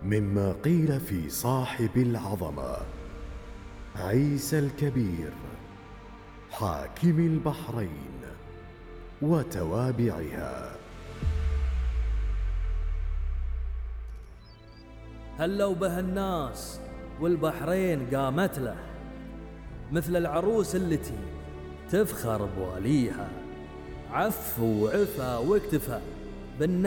مما قيل في صاحب العظمة عيسى الكبير حاكم البحرين وتوابعها. هلوا به الناس والبحرين قامت له، مثل العروس التي تفخر بواليها، عف وعفا واكتفى بالناس